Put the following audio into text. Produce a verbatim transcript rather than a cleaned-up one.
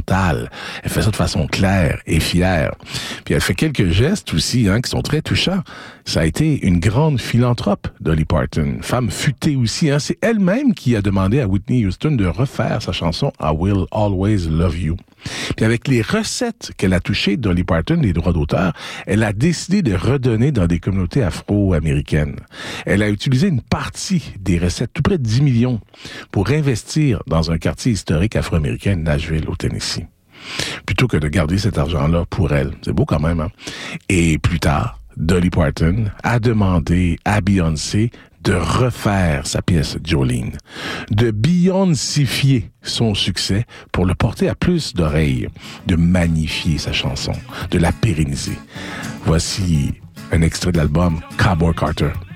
sentimentale. Elle fait ça de façon claire et fière. Puis elle fait quelques gestes aussi, hein, qui sont très touchants. Ça a été une grande philanthrope, Dolly Parton. Femme futée aussi, hein. C'est elle-même qui a demandé à Whitney Houston de refaire sa chanson I Will Always Love You. Puis avec les recettes qu'elle a touchées, Dolly Parton, des droits d'auteur, elle a décidé de redonner dans des communautés afro-américaines. Elle a utilisé une partie des recettes, tout près de dix millions, pour investir dans un quartier historique afro-américain, Nashville, au Tennessee. Plutôt que de garder cet argent-là pour elle. C'est beau quand même, hein? Et plus tard, Dolly Parton a demandé à Beyoncé de refaire sa pièce Jolene, de Beyoncéifier son succès pour le porter à plus d'oreilles, de magnifier sa chanson, de la pérenniser. Voici un extrait de l'album Cowboy Carter.